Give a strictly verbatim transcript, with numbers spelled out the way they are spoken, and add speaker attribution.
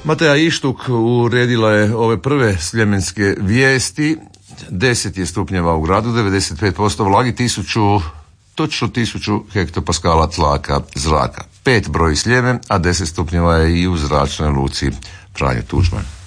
Speaker 1: Mateja Ištuk uredila je ove prve sljemenske vijesti. deset je stupnjeva u gradu, devedeset pet posto vlagi, tisuću, točno tisuću hektopaskala tlaka zraka. Pet broji Sljeme, a deset stupnjeva je i u zračnoj luci Franjo Tuđman.